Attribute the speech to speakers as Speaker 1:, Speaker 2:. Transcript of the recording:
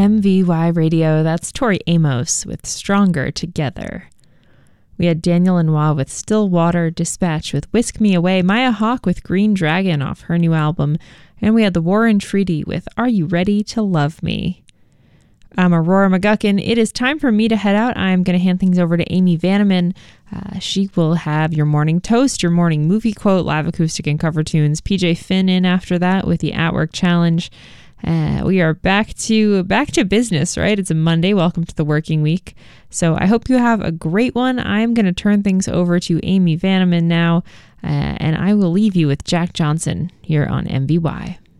Speaker 1: MVY Radio, that's Tori Amos with Stronger Together. We had Daniel Lanois with Stillwater, Dispatch with Whisk Me Away, Maya Hawke with Green Dragon off her new album, and we had the Warren Treaty with Are You Ready to Love Me? I'm Aurora McGuckin. It is time for me to head out. I'm going to hand things over to Amy Vanneman. She will have your morning toast, your morning movie quote, live acoustic and cover tunes. PJ Finn in after that with the At Work Challenge. We are back to business, right? It's a Monday. Welcome to the working week. So I hope you have a great one. I'm going to turn things over to Amy Vanneman now, and I will leave you with Jack Johnson here on MVY.